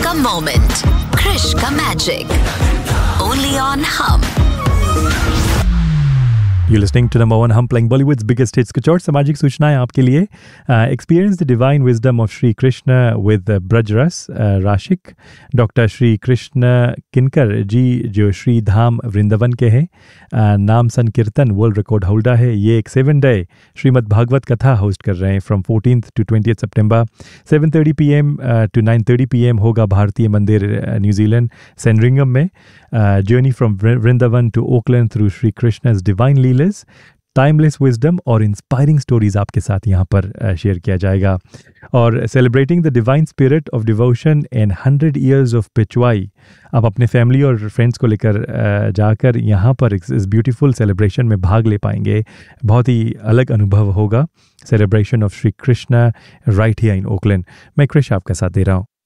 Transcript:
का मोमेंट, क्रिश का magic, only on हम। You're listening to number one hum playing Bollywood's biggest hits. कुछ और सामाजिक सूचनाएं आपके लिए. Experience the divine wisdom of Shri Krishna with Braj Ras Rashik. Doctor Shri Krishna किनकर जी जो श्री धाम वृंदावन के हैं, नाम संकीर्तन वर्ल्ड रिकॉर्ड होल्डर है. ये एक 7-day श्रीमद् भागवत कथा होस्ट कर रहे हैं from 14th to 20th September 7:30 PM to 9:30 PM होगा भारतीय मंदिर न्यूजीलैंड सेंडरिंगम में. Journey from Vrindavan to Oakland through Shri Krishna's divine leelas, timeless wisdom और इंस्पायरिंग स्टोरीज आपके साथ यहाँ पर शेयर किया जाएगा. और celebrating the divine spirit of devotion and 100 years of Pichwai, आप अपने फैमिली और फ्रेंड्स को लेकर जाकर यहाँ पर इस ब्यूटीफुल सेलिब्रेशन में भाग ले पाएंगे. बहुत ही अलग अनुभव होगा. Celebration of Shri Krishna right here in Oakland. मैं क्रिश आपका साथ दे रहा हूँ.